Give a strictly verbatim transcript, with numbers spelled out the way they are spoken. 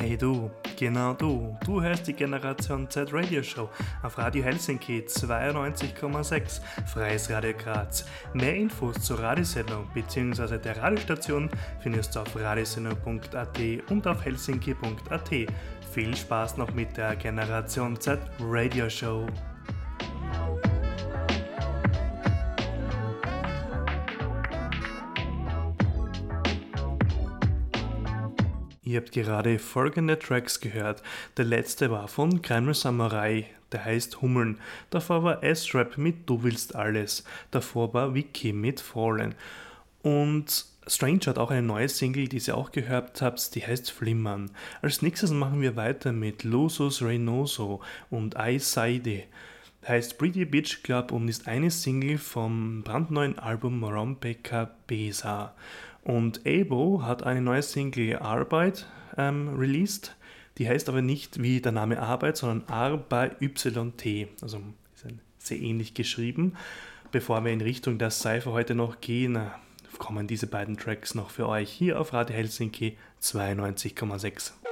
Hey du, genau du, du hörst die Generation Z Radio Show auf Radio Helsinki zweiundneunzig Komma sechs, Freies Radio Graz. Mehr Infos zur Radiosendung bzw. der Radiostation findest du auf radiosendung punkt a t und auf helsinki punkt a t. Viel Spaß noch mit der Generation Z Radio Show. Ihr habt gerade folgende Tracks gehört. Der letzte war von Kreml Samurai, der heißt Hummeln. Davor war S-Rap mit Du willst alles. Davor war Vicky mit Fallen. Und Strange hat auch eine neue Single, die ihr auch gehört habt, die heißt Flimmern. Als nächstes machen wir weiter mit Lusus Reynoso und I Saide. Heißt Pretty Bitch Club und ist eine Single vom brandneuen Album Rompeka Besa. Und Abo hat eine neue Single Arbeit ähm, released, die heißt aber nicht wie der Name Arbeit, sondern Arbeit Y T, also ist ein sehr ähnlich geschrieben. Bevor wir in Richtung der Cypher heute noch gehen, kommen diese beiden Tracks noch für euch hier auf Radio Helsinki zweiundneunzig Komma sechs.